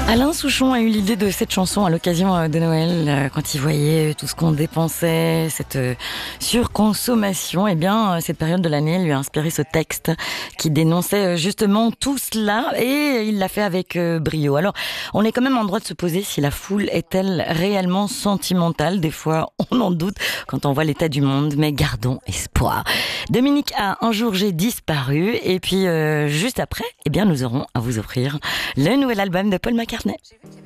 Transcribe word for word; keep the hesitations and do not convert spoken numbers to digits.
Alain Souchon a eu l'idée de cette chanson à l'occasion de Noël, quand il voyait tout ce qu'on dépensait, cette surconsommation. Eh bien, cette période de l'année lui a inspiré ce texte qui dénonçait justement tout cela, et il l'a fait avec brio. Alors, on est quand même en droit de se poser si la foule est-elle réellement sentimentale. Des fois, on en doute quand on voit l'état du monde, mais gardons espoir. Dominique a Un jour j'ai disparu, et puis euh, juste après, eh bien, nous aurons à vous offrir le nouvel album de Paul McCartney.